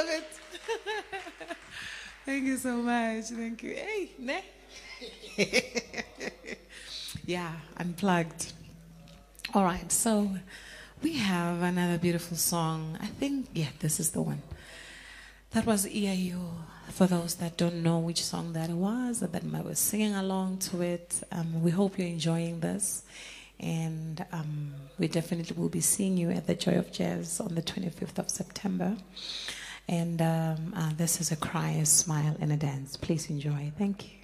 it. Thank you so much. Thank you. Hey, ne? Yeah, unplugged. All right, so we have another beautiful song. I think, yeah, this is the one. That was EIU. For those that don't know which song that was, that I was singing along to it, we hope you're enjoying this. And we definitely will be seeing you at the Joy of Jazz on the 25th of September. And this is a cry, a smile, and a dance. Please enjoy. Thank you.